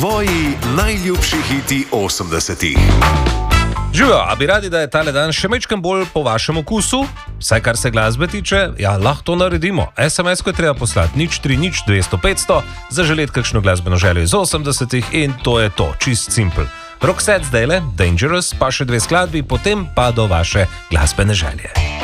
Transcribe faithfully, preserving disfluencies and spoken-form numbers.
Tvoji najljubši hiti osemdesetih. Živijo, a bi radi, da je tale dan še mečkam bolj po vašem okusu? Vsaj kar se glasbe tiče, ja, lahko to naredimo. es em es-ko je treba poslati nič tri nič dvesto petsto, zaželeti kakšno glasbeno željo iz osemdesetih in to je to, čist simpel. Roxette zdajle, Dangerous, pa še dve skladbi, potem pa do vaše glasbene želje.